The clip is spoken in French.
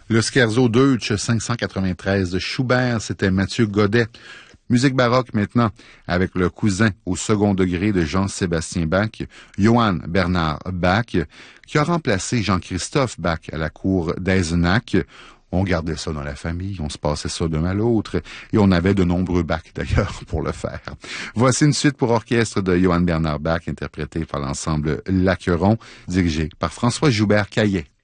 Le Scherzo Deutsch 593 de Schubert, c'était Mathieu Godet. Musique baroque maintenant, avec le cousin au second degré de Jean-Sébastien Bach, Johann Bernhard Bach, qui a remplacé Jean-Christophe Bach à la cour d'Eisenach. On gardait ça dans la famille, on se passait ça d'un à l'autre, et on avait de nombreux Bach d'ailleurs pour le faire. Voici une suite pour orchestre de Johann Bernhard Bach, interprétée par l'ensemble L'Aqueron, dirigé par François Joubert-Caillet.